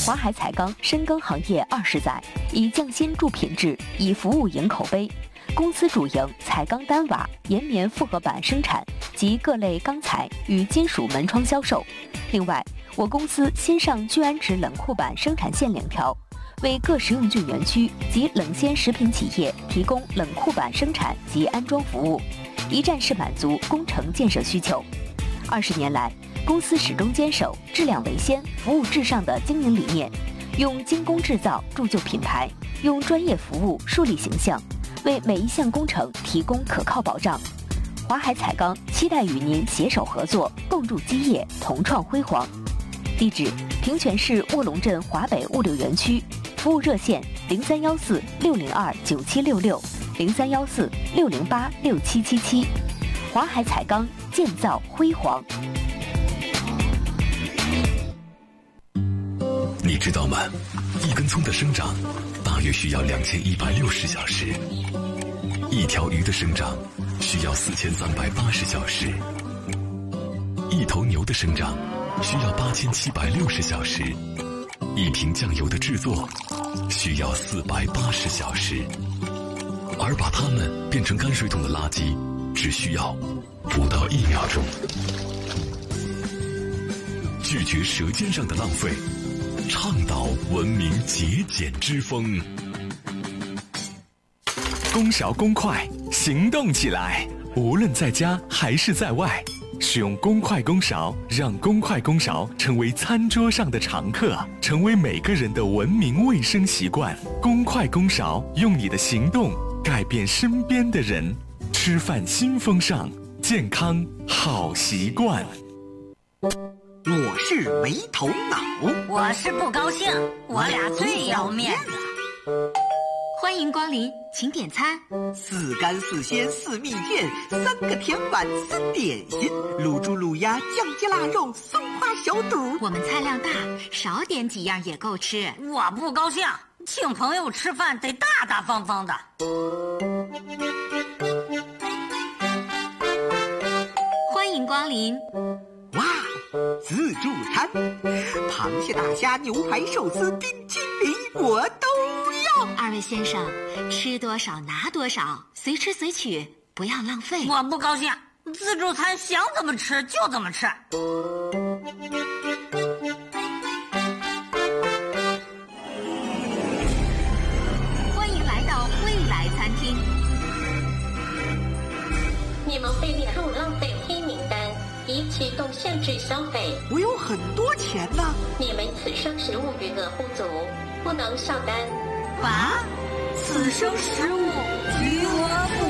华海彩钢深耕行业20载，以匠心铸品质，以服务赢口碑。公司主营彩钢单瓦、岩棉复合板生产及各类钢材与金属门窗销售。另外，我公司新上聚氨酯冷库板生产线2条，为各食用菌园区及冷鲜食品企业提供冷库板生产及安装服务，一站式满足工程建设需求。20年来，公司始终坚守质量为先、服务至上的经营理念，用精工制造铸就品牌，用专业服务树立形象，为每一项工程提供可靠保障。华海彩钢期待与您携手合作，共筑基业，同创辉煌。地址：平泉市卧龙镇华北物流园区，服务热线0314-602-9766，0314-608-6777。华海彩钢，建造辉煌。 你知道吗？一根葱的生长大约需要2160小时，一条鱼的生长需要4380小时，一头牛的生长需要8760小时，一瓶酱油的制作需要480小时，而把它们变成泔水桶的垃圾只需要不到1秒钟。拒绝舌尖上的浪费，倡导文明节俭之风。 公勺公筷，行动起来！无论在家还是在外，使用公筷公勺，让公筷公勺成为餐桌上的常客，成为每个人的文明卫生习惯。公筷公勺，用你的行动改变身边的人。吃饭新风尚，健康好习惯。 我是没头脑， 我是不高兴，我俩最要面子。 欢迎光临，请点餐。 4干4鲜4蜜饯，3个甜碗3点心，卤猪卤鸭酱鸡腊肉松花小肚。 我们菜量大，少点几样也够吃。 我不高兴，请朋友吃饭得大大方方的。 欢迎光临。 哇，自助餐，螃蟹、大虾、牛排、寿司、冰淇淋，我都要。 2位先生，吃多少拿多少，随吃随取，不要浪费。 我不高兴，自助餐想怎么吃就怎么吃。 欢迎来到未来餐厅。 你们被列入浪费黑名单，已启动限制消费。 我有很多钱呢。 你们此生食物余额不足，不能上单。 啊？此生食物余额不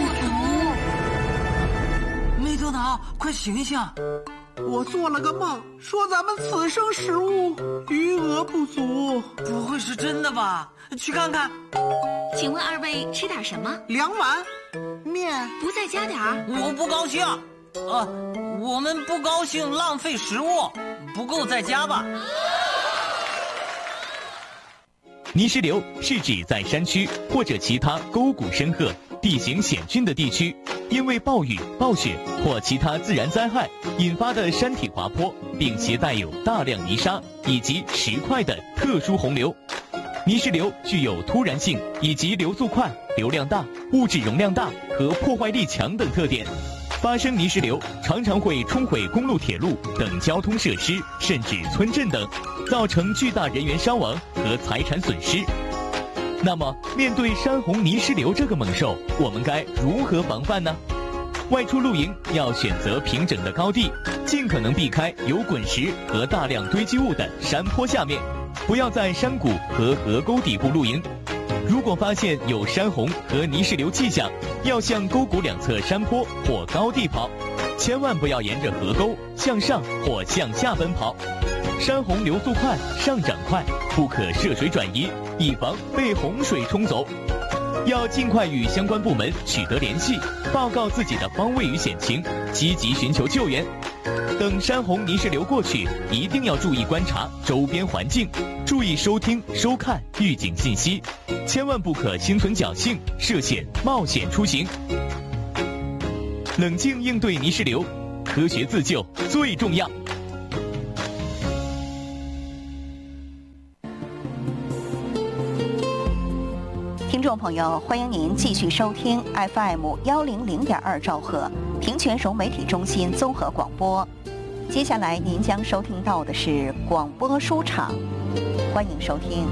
足？ 没头脑，快醒醒！ 我做了个梦，说咱们此生食物余额不足。 不会是真的吧？去看看。 请问2位吃点什么 ？2碗面。 不再加点儿？ 我不高兴。我们不高兴浪费食物，不够再加吧。 泥石流是指在山区或者其他沟谷深壑、地形险峻的地区，因为暴雨、暴雪或其他自然灾害引发的山体滑坡，并携带有大量泥沙以及石块的特殊洪流。泥石流具有突然性以及流速快、流量大、物质容量大和破坏力强等特点。发生泥石流常常会冲毁公路、铁路等交通设施，甚至村镇等，造成巨大人员伤亡和财产损失。那么，面对山洪泥石流这个猛兽，我们该如何防范呢？外出露营要选择平整的高地，尽可能避开有滚石和大量堆积物的山坡下面，不要在山谷和河沟底部露营。如果发现有山洪和泥石流迹象，要向沟谷两侧山坡或高地跑，千万不要沿着河沟向上或向下奔跑。山洪流速快，上涨快，不可涉水转移，以防被洪水冲走。要尽快与相关部门取得联系，报告自己的方位与险情，积极寻求救援。等山洪泥石流过去，一定要注意观察周边环境，注意收听收看预警信息，千万不可心存侥幸涉险冒险出行。冷静应对泥石流，科学自救最重要。 听众朋友，欢迎您继续收听 FM100.2兆赫平泉省媒体中心综合广播。接下来您将收听到的是广播书场，欢迎收听。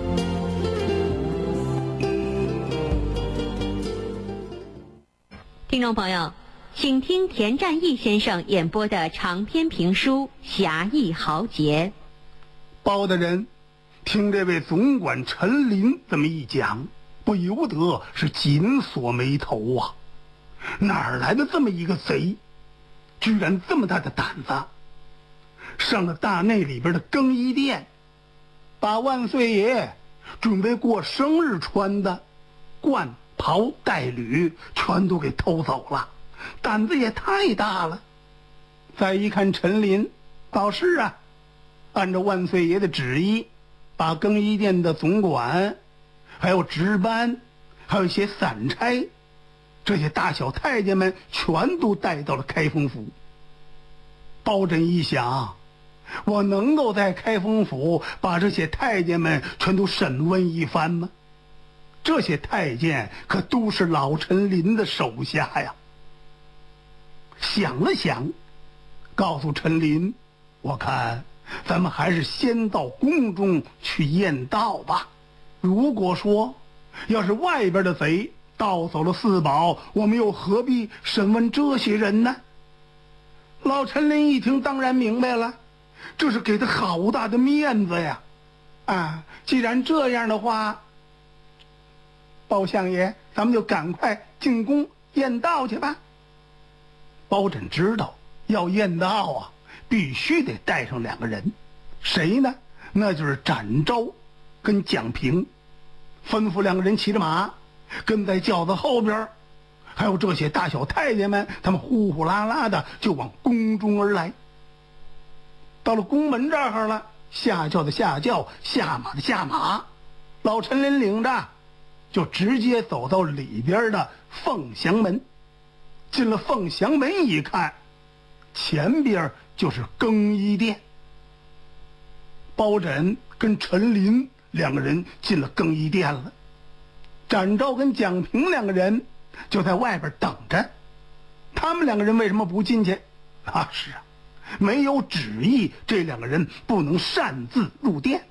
听众朋友，请听田占义先生演播的长篇评书《侠义豪杰》。 包大人听这位总管陈林这么一讲，不由得是紧锁眉头啊！哪儿来的这么一个贼，居然这么大的胆子，上了大内里边的更衣店，把万岁爷准备过生日穿的冠袍带履全都给偷走了，胆子也太大了。再一看陈林，倒是啊，按照万岁爷的旨意，把更衣店的总管还有值班还有一些散差，这些大小太监们全都带到了开封府。包拯一想，我能够在开封府把这些太监们全都审问一番吗？这些太监可都是老陈林的手下呀。想了想，告诉陈林，我看咱们还是先到宫中去验道吧。如果说要是外边的贼盗走了四宝，我们又何必审问这些人呢？老陈林一听当然明白了，这是给他好大的面子呀！啊，既然这样的话，包相爷，咱们就赶快进宫验道去吧。包拯知道要验道啊，必须得带上两个人，谁呢？那就是展昭跟蒋平。吩咐两个人骑着马跟在轿子后边，还有这些大小太监们，他们呼呼啦啦的就往宫中而来。到了宫门这儿了，下轿的下轿，下马的下马，老陈林领着就直接走到里边的凤翔门。进了凤翔门一看，前边就是更衣店。包拯跟陈林两个人进了更衣店了，展昭跟蒋平两个人就在外边等着。他们两个人为什么不进去？那是啊，没有旨意，这两个人不能擅自入店。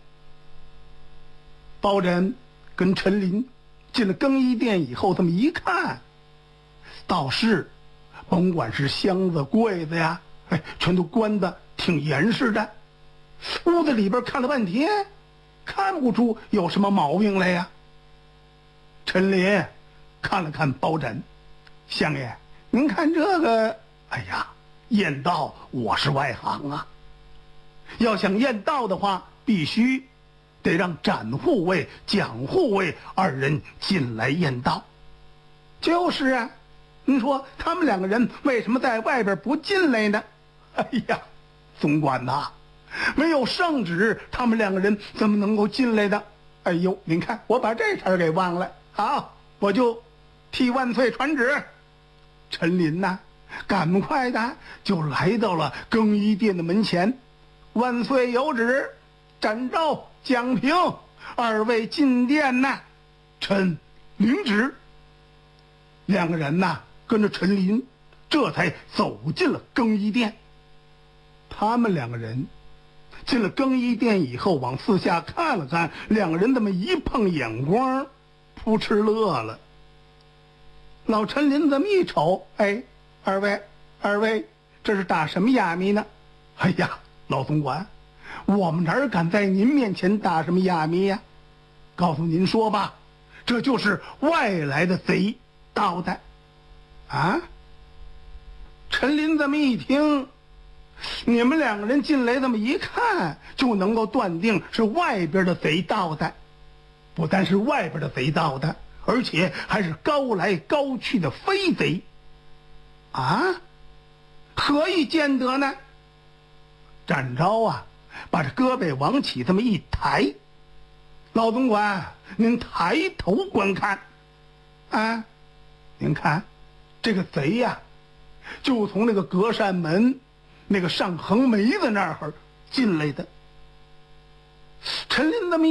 包拯跟陈林进了更衣店以后，这么一看，倒是甭管是箱子柜子呀，全都关得挺严实的。屋子里边看了半天，看不出有什么毛病来呀。陈林看了看包拯，相爷，您看这个，哎呀，验道我是外行啊，要想验道的话，必须得让展护卫、蒋护卫二人进来验道。就是啊，您说他们两个人为什么在外边不进来呢？哎呀，总管呐，没有圣旨，他们两个人怎么能够进来的？哎呦，您看我把这茬给忘了。好，我就替万岁传旨。陈林呐，赶快的就来到了更衣店的门前。万岁有旨，展昭、蒋平二位进殿呐。臣领旨。两个人呐跟着陈林，这才走进了更衣店。他们两个人进了更衣店以后，往四下看了看，两个人这么一碰眼光，扑哧乐了。老陈林这么一瞅，哎，二位，这是打什么哑谜呢？哎呀，老总管，我们哪敢在您面前打什么哑谜呀？告诉您说吧，这就是外来的贼盗的。啊？陈林这么一听，你们两个人进来这么一看，就能够断定是外边的贼盗的。不但是外边的贼盗的，而且还是高来高去的飞贼。啊？何以见得呢？展昭啊，把这胳膊往起这么一抬，老总管，您抬头观看。啊，您看这个贼呀，就从那个隔扇门那个上横眉子那儿进来的。陈林这么